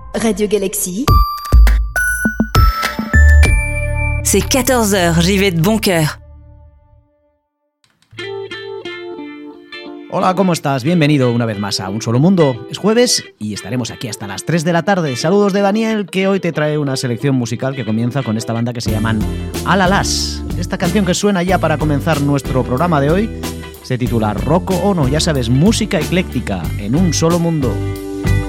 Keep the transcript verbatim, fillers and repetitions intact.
Radio Galaxy. C'est quatorze heures, j'y vais de bon cœur. Hola, ¿cómo estás? Bienvenido una vez más a Un Solo Mundo. Es jueves y estaremos aquí hasta las tres de la tarde. Saludos de Daniel, que hoy te trae una selección musical que comienza con esta banda que se llaman Alalas. Esta canción que suena ya para comenzar nuestro programa de hoy se titula Rocco Ono, ya sabes, música ecléctica en Un Solo Mundo.